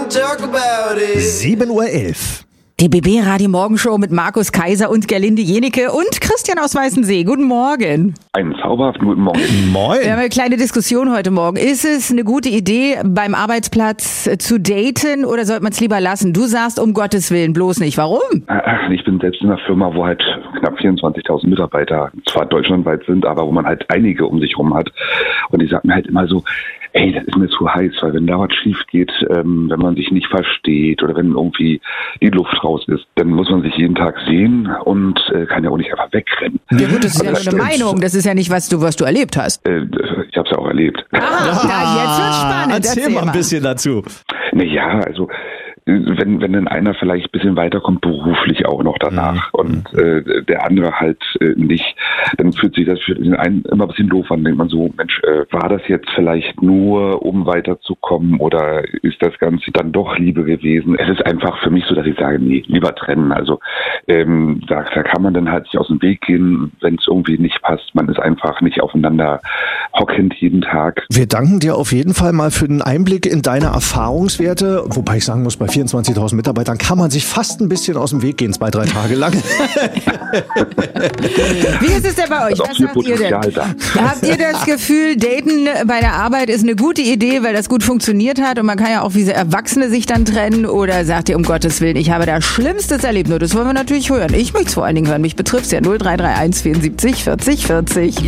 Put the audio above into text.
talk about it. 7:11 Uhr. Die BB Radio Morgenshow mit Markus Kaiser und Gerlinde Jenike und Christian aus Weißensee. Guten Morgen. Einen zauberhaften guten Morgen. Moin. Wir haben eine kleine Diskussion heute Morgen. Ist es eine gute Idee, beim Arbeitsplatz zu daten oder sollte man es lieber lassen? Du sagst, um Gottes Willen, bloß nicht. Warum? Ach, ich bin selbst in einer Firma, wo halt knapp 24.000 Mitarbeiter zwar deutschlandweit sind, aber wo man halt einige um sich rum hat. Und die sagen mir halt immer so, ey, das ist mir zu heiß, weil wenn da was schief geht, wenn man sich nicht versteht oder wenn irgendwie die Luft raus ist, dann muss man sich jeden Tag sehen und kann ja auch nicht einfach wegrennen. Ja gut, das ist ja nur eine stimmt. Meinung. Das ist ja nicht, was du erlebt hast. Ich habe es ja auch erlebt. Ja, jetzt wird's spannend. Erzähl mal ein bisschen dazu. Naja, also wenn dann einer vielleicht ein bisschen weiterkommt, beruflich auch noch danach und der andere halt nicht, dann fühlt sich das für den einen immer ein bisschen doof an. Denkt man so, Mensch, war das jetzt vielleicht nur, um weiterzukommen oder ist das Ganze dann doch Liebe gewesen? Es ist einfach für mich so, dass ich sage, nee, lieber trennen. Also da kann man dann halt sich aus dem Weg gehen, wenn es irgendwie nicht passt. Man ist einfach nicht aufeinander hockend jeden Tag. Wir danken dir auf jeden Fall mal für den Einblick in deine Erfahrungswerte, wobei ich sagen muss, bei 24.000 Mitarbeitern kann man sich fast ein bisschen aus dem Weg gehen, 2-3 Tage lang. Wie ist es denn bei euch? Also Was sagt ihr denn? Habt ihr das Gefühl, Daten bei der Arbeit ist eine gute Idee, weil das gut funktioniert hat und man kann ja auch wie Erwachsene sich dann trennen? Oder sagt ihr, um Gottes Willen, ich habe das Schlimmstes erlebt? Nur das wollen wir natürlich hören. Ich möchte es vor allen Dingen hören. Mich betrifft es ja 0331 74 40 40.